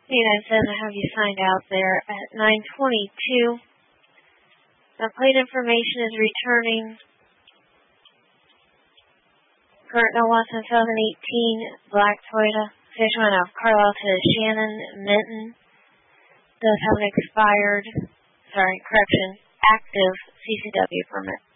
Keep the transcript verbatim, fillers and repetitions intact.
nine seven, I have you signed out there at nine twenty-two. Now, plate information is returning. Current no loss in two thousand eighteen black Toyota Fishman of Carlisle to Shannon Minton. Does have an expired, sorry, correction, active C C W permit.